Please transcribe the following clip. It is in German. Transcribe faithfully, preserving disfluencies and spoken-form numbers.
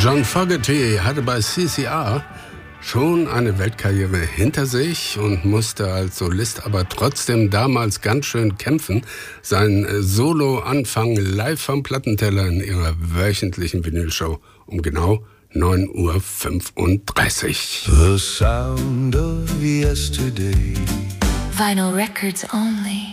John Fogerty hatte bei C C R schon eine Weltkarriere hinter sich und musste als Solist aber trotzdem damals ganz schön kämpfen. Sein Solo-Anfang live vom Plattenteller in ihrer wöchentlichen Vinylshow um genau neun Uhr fünfunddreißig. The sound of yesterday. Vinyl records only.